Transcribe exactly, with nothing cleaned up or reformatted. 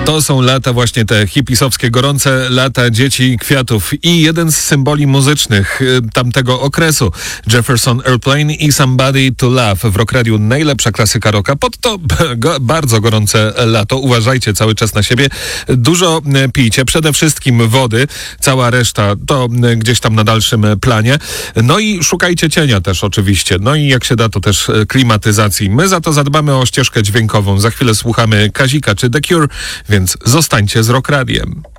To są lata właśnie te hipisowskie, gorące lata dzieci kwiatów i jeden z symboli muzycznych y, tamtego okresu. Jefferson Airplane i Somebody to Love w Rock Radiu, najlepsza klasyka rocka pod to go, bardzo gorące lato. Uważajcie cały czas na siebie. Dużo y, pijcie, przede wszystkim wody. Cała reszta to y, gdzieś tam na dalszym planie. No i szukajcie cienia też oczywiście. No i jak się da, to też y, klimatyzacji. My za to zadbamy o ścieżkę dźwiękową. Za chwilę słuchamy Kazika czy The Cure, więc zostańcie z Rock Radiem.